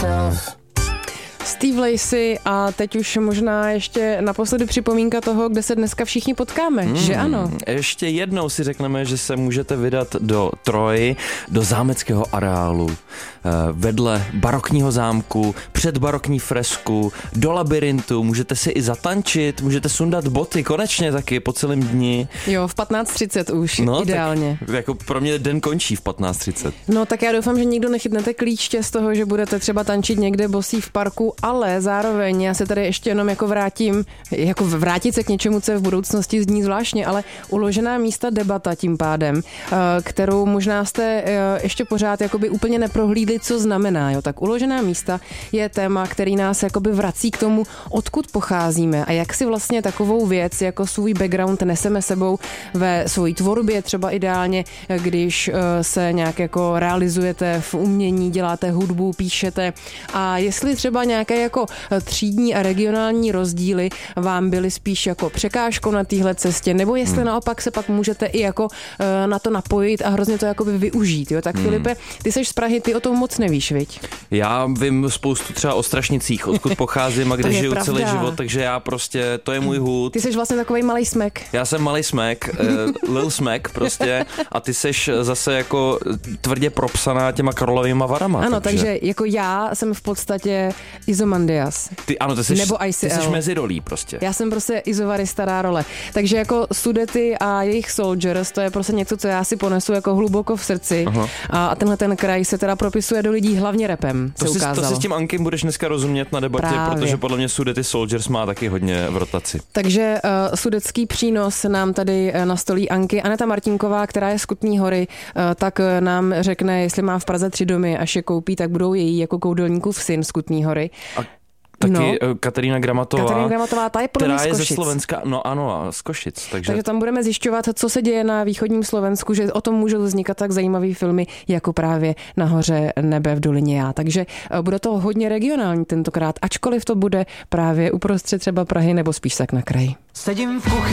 myself. Steve Lacy a teď už možná ještě naposledy připomínka toho, kde se dneska všichni potkáme, že ano? Ještě jednou si řekneme, že se můžete vydat do Troji, do zámeckého areálu, vedle barokního zámku, před barokní fresku, do labirintu, můžete si i zatančit, můžete sundat boty, konečně taky po celém dni. Jo, v 15:30 už, ideálně. Tak, jako pro mě den končí v 15:30. No tak já doufám, že nikdo nechytnete klíště z toho, že budete třeba tančit někde bosí v parku, ale zároveň já se tady ještě jenom jako vrátím, jako vrátit se k něčemu, co je v budoucnosti zní zvláštně, ale uložená místa debata tím pádem, kterou možná jste ještě pořád jakoby úplně neprohlídli, co znamená. Jo? Tak uložená místa je téma, který nás jakoby vrací k tomu, odkud pocházíme a jak si vlastně takovou věc jako svůj background neseme sebou ve svojí tvorbě, třeba ideálně, když se nějak jako realizujete v umění, děláte hudbu, píšete a jestli třeba nějaké jako třídní a regionální rozdíly vám byly spíš jako překážkou na téhle cestě, nebo jestli naopak se pak můžete i jako na to napojit a hrozně to jakoby využít. Jo? Tak Filipe, ty seš z Prahy, ty o tom moc nevíš, viď? Já vím spoustu třeba o Strašnicích, odkud pocházím a kde žiju celý život, takže já prostě, to je můj hud. Ty seš vlastně takovej malej smek. Já jsem malej smek, Lil Smek prostě a ty seš zase jako tvrdě propsaná těma Karlovýma Varama. Ano, takže jako já jsem v podstatě Izomandias. Ty jsi, nebo ICL. Ty jsi mezirolí prostě. Já jsem prostě Izovary stará role. Takže jako Sudety a jejich Soldiers, to je prostě něco, co já si ponesu jako hluboko v srdci. Aha. A tenhle ten kraj se teda propisuje do lidí hlavně rapem, se ukázalo. To si s tím Ankem budeš dneska rozumět na debatě, právě. Protože podle mě Sudety Soldiers má taky hodně v rotaci. Takže sudetský přínos nám tady nastolí Anky. Aneta Martinková, která je z Kutní Hory, tak nám řekne, jestli má v Praze 3 domy, až je koupí, tak budou její jako koudelníkův syn z Kutní Hory. Taky Kateřina Gramatová, ta je podle mě z Košic. Je ze Slovenska, no ano, z Košic. Takže tam budeme zjišťovat, co se děje na východním Slovensku, že o tom můžou vznikat tak zajímavý filmy, jako právě Nahoře nebe v dolině já. Takže bude to hodně regionální tentokrát, ačkoliv to bude právě uprostřed třeba Prahy nebo spíš tak na kraji. Sedím v kuchyni.